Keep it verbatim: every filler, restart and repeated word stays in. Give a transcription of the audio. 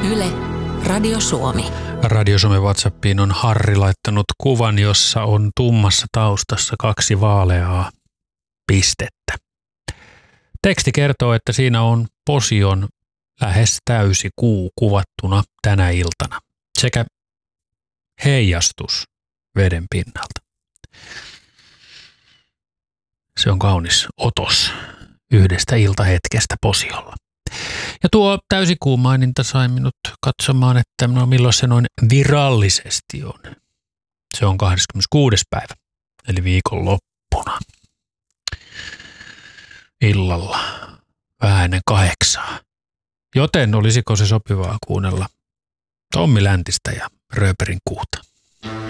Yle, Radio Suomi. Radio Suomen WhatsAppiin on Harri laittanut kuvan, jossa on tummassa taustassa kaksi vaaleaa pistettä. Teksti kertoo, että siinä on Posion lähes täysi kuu kuvattuna tänä iltana sekä heijastus veden pinnalta. Se on kaunis otos yhdestä iltahetkestä Posiolla. Ja tuo täysikuun maininta sai minut katsomaan, että no milloin se noin virallisesti on. Se on kahdeskymmeneskuudes päivä, eli viikon loppuna. Illalla, vähän ennen kahdeksaa. Joten olisiko se sopivaa kuunnella Tommi Läntistä ja Rööperin kuuta?